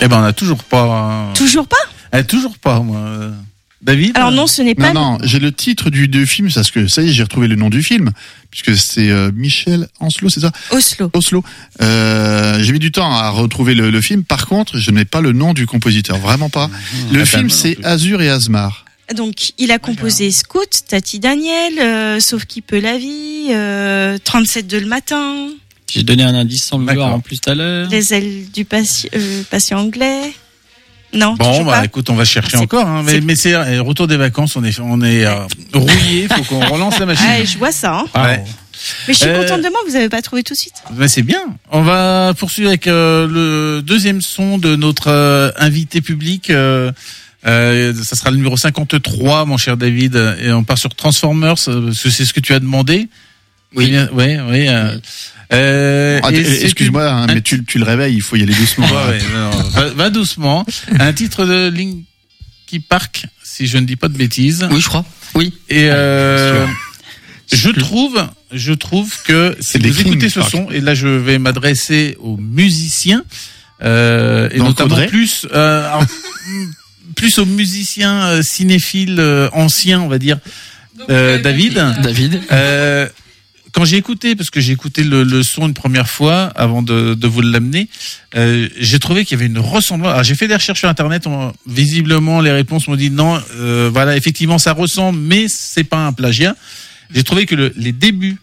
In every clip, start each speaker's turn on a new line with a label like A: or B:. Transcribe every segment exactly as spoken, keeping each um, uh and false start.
A: Eh ben, on a toujours pas.
B: Toujours pas
A: Eh, toujours pas, moi. David?
B: Alors non, ce n'est pas...
C: Non, non, j'ai le titre du, du film, parce que ça y est, j'ai retrouvé le nom du film, puisque c'est euh, Michel Ancel, c'est ça?
B: Oslo.
C: Oslo. Euh, j'ai mis du temps à retrouver le, le film. Par contre, je n'ai pas le nom du compositeur, vraiment pas. Mmh, le film, c'est Azur et Asmar.
B: Donc, il a composé Scout, Tati Daniel, euh, Sauf qui peut la vie, euh, trente-sept de le matin.
D: J'ai donné un indice sans le vouloir en plus tout à l'heure.
B: Les ailes du patient, euh, patient anglais. Non.
A: Bon, bah
B: pas.
A: écoute, on va chercher
B: c'est,
A: encore. Hein, mais, mais c'est euh, retour des vacances, on est, on est euh, rouillé. Faut qu'on relance la machine.
B: Ah, je vois ça. Hein.
A: Ah, ouais.
B: Mais je suis
A: euh,
B: contente de moi. Vous avez pas trouvé tout de suite.
A: Bah c'est bien. On va poursuivre avec euh, le deuxième son de notre euh, invité public. Euh, euh, ça sera le numéro cinquante-trois, mon cher David. Et on part sur Transformers, parce que c'est ce que tu as demandé.
D: Oui.
A: Oui, oui. Euh, Euh,
C: ah, excuse-moi, hein,
A: un...
C: mais tu, tu le réveilles, il faut y aller doucement.
A: Ouais, ouais, non, va, va doucement. Un titre de Linkin Park, si je ne dis pas de bêtises.
D: Oui, je crois. Oui.
A: Et euh, je trouve, je trouve que si vous écoutez ce son, et là je vais m'adresser aux musiciens, euh, et
C: Dans
A: notamment plus, euh, alors, plus aux musiciens euh, cinéphiles euh, anciens, on va dire. Euh, David.
D: David.
A: Euh, Quand j'ai écouté, parce que j'ai écouté le, le son une première fois avant de, de vous l'amener, euh, j'ai trouvé qu'il y avait une ressemblance. Alors, j'ai fait des recherches sur Internet. On, visiblement, les réponses m'ont dit non. Euh, voilà, effectivement, ça ressemble, mais c'est pas un plagiat. J'ai trouvé que le, les débuts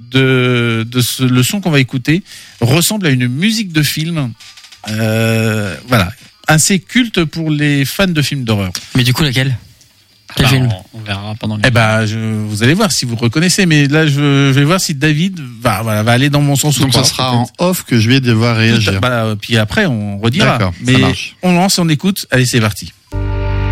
A: de, de ce, le son qu'on va écouter ressemblent à une musique de film. Euh, voilà, assez culte pour les fans de films d'horreur.
D: Mais du coup, laquelle? Quel
A: bah,
D: film?
A: on, on verra pendant. Eh ben, je, vous allez voir si vous reconnaissez. Mais là, je, je vais voir si David va, voilà, va aller dans mon sens ou pas.
C: Donc, ça sera en off que je vais devoir réagir.
A: Bah, puis après, on redira.
C: D'accord,
A: mais
C: ça marche.
A: On lance, on écoute. Allez, c'est parti.